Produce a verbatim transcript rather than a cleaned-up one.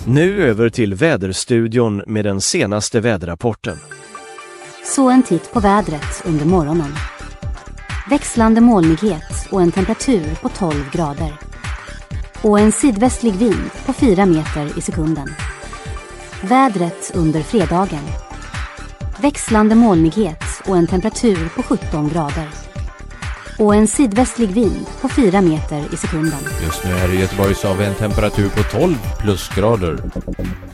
Nu över till väderstudion med den senaste väderrapporten. Så en titt på vädret under morgonen. Växlande molnighet och en temperatur på tolv grader. Och en sydvästlig vind på fyra meter i sekunden. Vädret under fredagen. Växlande molnighet och en temperatur på sjutton grader. Och en sydvästlig vind på fyra meter i sekunden. Just nu är det i Göteborg så har vi en temperatur på tolv plusgrader.